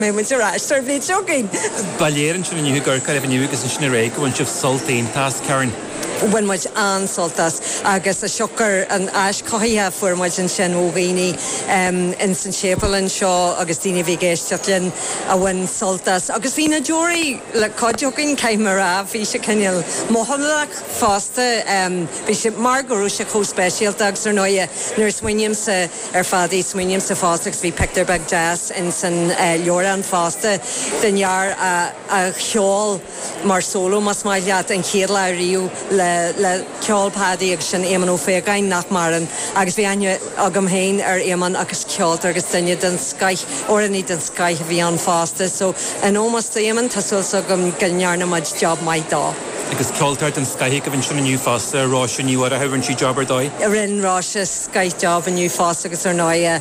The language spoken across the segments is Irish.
mé mu ráistar bhí jogging. Baléirann sin nniu ggurcha a bhniu agus sin ré gohain sibh soltaintas Karen. When much ansoltas agus a shocker an ash coia for much in Shen O'Vini in St. Chapel and Shaw Augustine Vigestiatlin a when soltas Augustina Jory like Kodjokin Kaimara Fisha Kenyal Mohamlak Foster Bishop Margarusha co special dogs or noya Nurse Williams Fadis Williams Foster we picked their big jazz in St. Loran Foster then yar a Hjol Marsolo Masmaliat and Kirla Rio le ceol paddy agus sin éman ó fégain nach maran agus bhí aine agam hain éman agus ceoltar agus duine den scaith oraní den scaith a bhí an fásta so an ómas éman tasúil agam gannearna muid job mai dá. Agus ceoltar den scaith go bhín sin nniu fásta ráise níú a hahann si jobbar dói? Rinn ráise scaith job a nniu fásta agus ar náia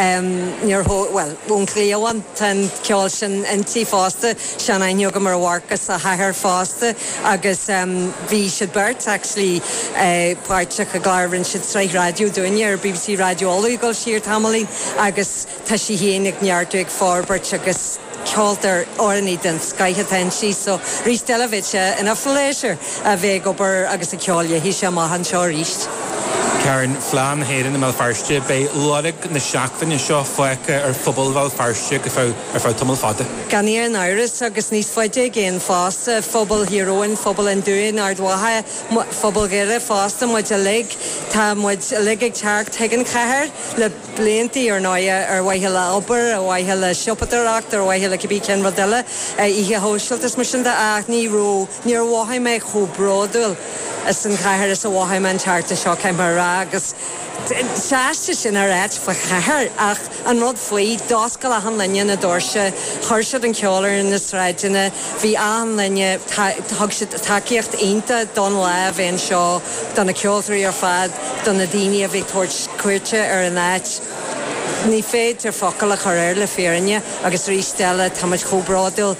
níor well bún cléohan tan ceol sin intí fásta sean aine agam ar bharcas a hathar fásta agus bhí siad bert actually páirteach a gláirhann siad Strait Radio duine ar BBC Radio Olúil siar tamalaí agus tá si héananig neartú ag fárbert agus ceoltar oraní den scaithe tensi so rís televíse in a fléisir a bheith obair agus a ceolja hí sé maithan seo ríist. Karen Flan héireann na Malfarste bei lorig na seachtain is seo foice ar phobal Malfarste go fá tumul fada. Ganíar an Iris agus níos foiide géan fásta phobal heroin, phobal an dúin ar dwatha phobal geire fásta muid a lig tá muid a lig ag teach tegan ceair le bliantaí ar náia ar waithe le albar a waithe le siopatarach ar waithe le cibí cen rodile ihe hóisiiltas mar sin de ach ní ró níor wathaim me chobródul as an ceair is a wathaim an tearta seo ceimara agus seaiste sin ar réit fa cheair ach an rud faoi dáscail a an linne na dóirse chuirsead an ceolar in na sráidine bhí an linne takeíocht aonta don le bhéon seo don na ceoltarí ar fad don na daoine a bhí tuairt cuairte ar an áit. Ní féad ar focail a choréir le férinne agus rí stelle táid chobrádil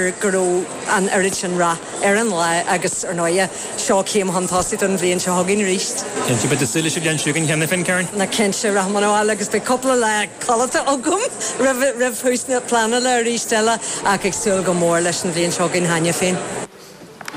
gur an irid sin ra ar an le agus ar náia seo céim hantáí an bhíonn se haginn ríist. Cin be siile se bhean siúgan cheanna fin Karen? Na cin se rahmanáil agus be coppla le choileta agam rah thuisna plana le rí stelle ach ag súil go mór leis an bhíonn seoginn haine féin.